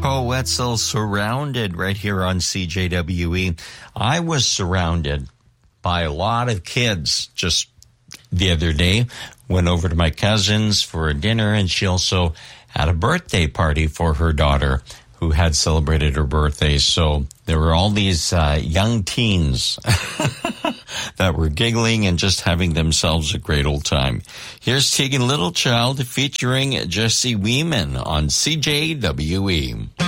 Paul Wetzel, Surrounded, right here on CJWE. I was surrounded by a lot of kids just the other day. Went over to my cousin's for a dinner, and she also had a birthday party for her daughter who had celebrated her birthday. So there were all these young teens that were giggling and just having themselves a great old time. Here's Tegan Littlechild featuring Jesse Weeman on CJWE.